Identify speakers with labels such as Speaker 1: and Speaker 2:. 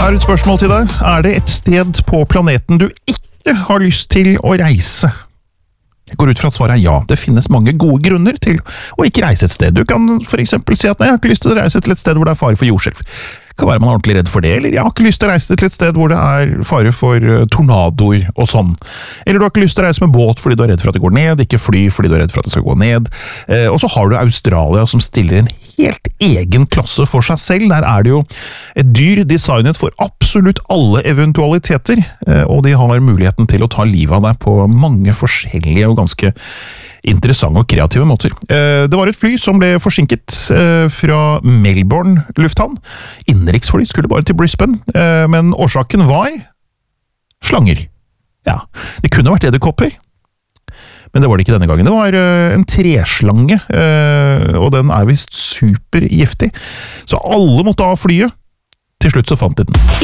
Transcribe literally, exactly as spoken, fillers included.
Speaker 1: Her er et spørsmål til deg. Er det et sted på planeten du ikke har lyst til å reise? Jeg går ut fra at svaret er ja. Det finnes mange gode grunner til å ikke reise et sted. Du kan for eksempel si at nei, jeg har ikke lyst til å reise til et sted hvor det er fare for jordskjelv. Kan være man er ordentlig redd for det, eller jeg har ikke lyst til å reise til et sted hvor det er fare for tornadoer og sånn. Eller du har ikke lyst til å reise med båt fordi du er redd for at det går ned, ikke fly fordi du er redd for at det skal gå ned. Eh, og så har du Australia som stiller en helt egen klasse for seg selv. Der er det jo et dyr designet for absolutt alle eventualiteter, eh, og de har muligheten til å ta livet av deg på mange forskjellige og ganske interessante og kreative måter. Det var et fly som ble forsinket fra Melbourne lufthavn. Innenriksfly skulle bare til Brisbane, men årsaken var slanger. Ja, det kunne vært edderkopper, men det var det ikke denne gangen. Det var en treslange, og den er vist supergiftig. Så alle måtte av flyet. Til slutt så fant de den.